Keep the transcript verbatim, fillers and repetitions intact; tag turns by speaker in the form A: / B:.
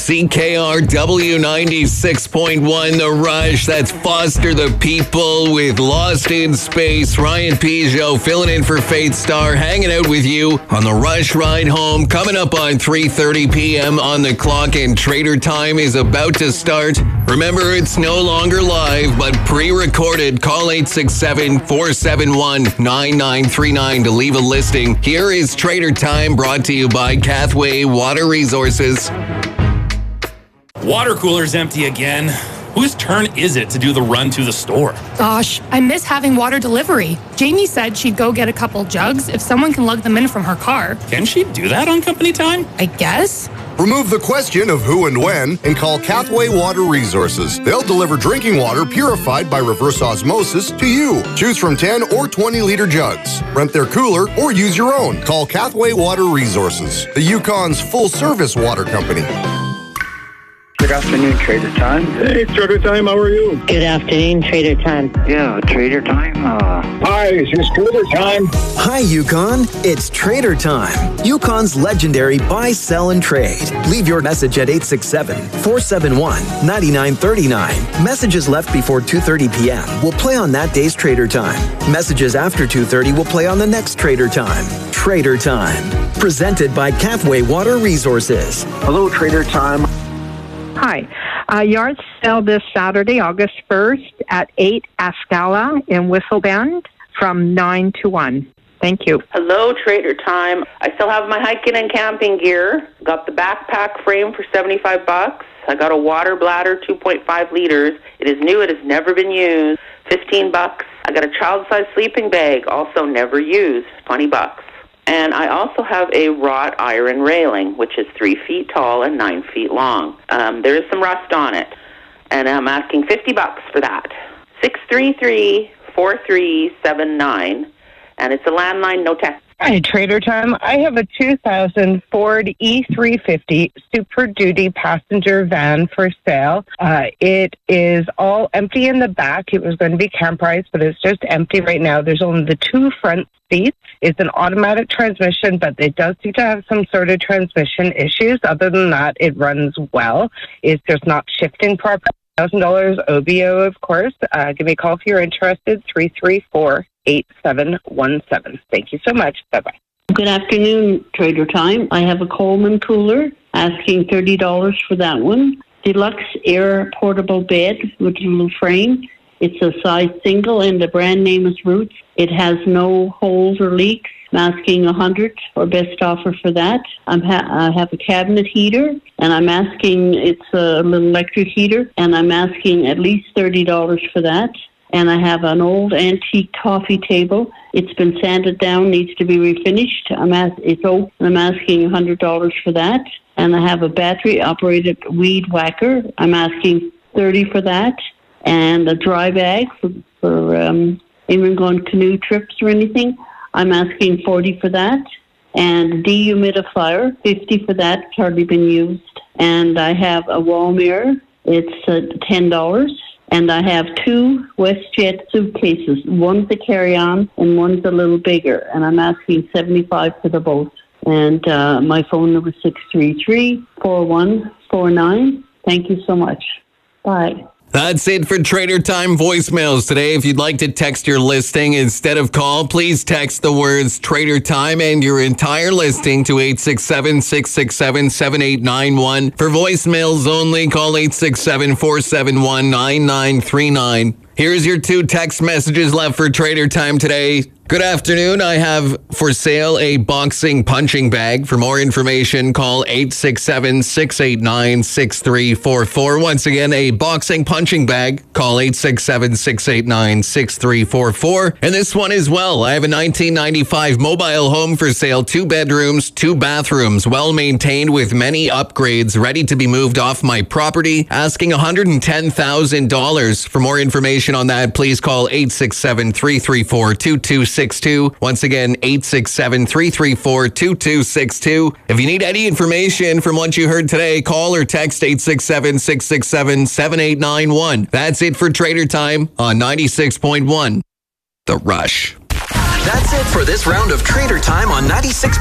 A: C K R W ninety-six point one, The Rush. That's Foster the People with Lost in Space. Ryan Peugeot filling in for Faith Star, hanging out with you on the Rush Ride Home. Coming up on three thirty p.m. on the clock, and Trader Time is about to start. Remember, it's no longer live, but pre-recorded. Call eight six seven, four seven one, nine nine three nine to leave a listing. Here is Trader Time, brought to you by Cathway Water Resources.
B: Water cooler's empty again. Whose turn is it to do the run to the store?
C: Gosh, I miss having water delivery. Jamie said she'd go get a couple jugs if someone can lug them in from her car.
B: Can she do that on company time?
C: I guess.
D: Remove the question of who and when and call Cathway Water Resources. They'll deliver drinking water purified by reverse osmosis to you. Choose from ten or twenty liter jugs. Rent their cooler or use your own. Call Cathway Water Resources, the Yukon's full-service water company.
E: Good afternoon, Trader Time.
F: Hey, Trader Time, how are you?
G: Good afternoon, Trader Time.
E: Yeah, Trader Time. Uh...
F: Hi, it's Trader Time.
H: Hi, Yukon. It's Trader Time. Yukon's legendary buy, sell, and trade. Leave your message at eight six seven, four seven one, nine nine three nine. Messages left before two thirty p.m. will play on that day's Trader Time. Messages after two thirty will play on the next Trader Time. Trader Time. Presented by Cathway Water Resources.
E: Hello, Trader Time.
I: Hi. Uh, yard sale this Saturday, August first at eight Ascala in Whistle Bend from nine to one. Thank you.
J: Hello, Trader Time. I still have my hiking and camping gear. Got the backpack frame for seventy-five bucks. I got a water bladder, two point five liters. It is new. It has never been used. fifteen bucks. I got a child-sized sleeping bag, also never used. twenty bucks. And I also have a wrought iron railing, which is three feet tall and nine feet long. Um, there is some rust on it, and I'm asking fifty bucks for that. six three three, four three seven nine, and it's a landline, no text.
K: Hi, Trader Time. I have a two thousand Ford E three fifty Super Duty passenger van for sale. Uh, it is all empty in the back. It was going to be camprise, but it's just empty right now. There's only the two front seats. It's an automatic transmission, but it does seem to have some sort of transmission issues. Other than that, it runs well. It's just not shifting properly. one thousand dollars O B O, of course. Uh, give me a call if you're interested, three three four, eight seven one seven. Thank you so much. Bye-bye.
G: Good afternoon, Trader Time. I have a Coleman cooler, asking thirty dollars for that one. Deluxe air portable bed with a little frame. It's a size single, and the brand name is Roots. It has no holes or leaks. I'm asking one hundred dollars or best offer for that. I'm ha- I have a cabinet heater, and I'm asking, it's a little electric heater, and I'm asking at least thirty dollars for that. And I have an old antique coffee table. It's been sanded down, needs to be refinished. I'm ask- It's open. I'm asking one hundred dollars for that. And I have a battery-operated weed whacker. I'm asking thirty dollars for that. And a dry bag for, for um, even going canoe trips or anything. I'm asking forty dollars for that. And a dehumidifier, fifty dollars for that. It's hardly been used. And I have a wall mirror. It's uh, ten dollars. And I have two WestJet suitcases. One's a carry-on and one's a little bigger. And I'm asking seventy-five dollars for the both. And uh, my phone number is six three three, four one four nine. Thank you so much. Bye.
A: That's it for Trader Time voicemails today. If you'd like to text your listing instead of call, please text the words Trader Time and your entire listing to eight six seven, six six seven, seven eight nine one. For voicemails only, call eight six seven, four seven one, nine nine three nine. Here's your two text messages left for Trader Time today. Good afternoon. I have for sale a boxing punching bag. For more information, call eight six seven, six eight nine, six three four four. Once again, a boxing punching bag. Call eight six seven, six eight nine, six three four four. And this one as well. I have a nineteen ninety-five mobile home for sale. Two bedrooms, two bathrooms, well maintained with many upgrades, ready to be moved off my property. Asking one hundred ten thousand dollars. For more information on that, please call eight six seven, three three four, two two six two. Once again, eight six seven, three three four, two two six two. If you need any information from what you heard today, call or text eight six seven, six six seven, seven eight nine one. That's it for Trader Time on ninety-six point one. The Rush.
H: That's it for this round of Trader Time on ninety-six.